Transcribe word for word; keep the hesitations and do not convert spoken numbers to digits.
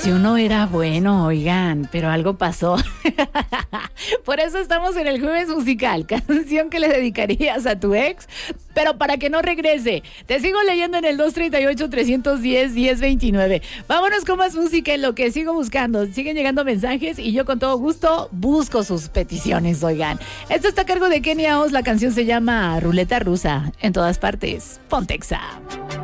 Si uno era bueno, oigan, pero algo pasó. Por eso estamos en el Jueves Musical. Canción que le dedicarías a tu ex, pero para que no regrese. Te sigo leyendo en el dos tres ocho, tres uno cero, uno cero dos nueve. Vámonos con más música en lo que sigo buscando. Siguen llegando mensajes y yo con todo gusto busco sus peticiones, oigan. Esto está a cargo de Kenia Oz. La canción se llama Ruleta Rusa. En todas partes, Pontexa.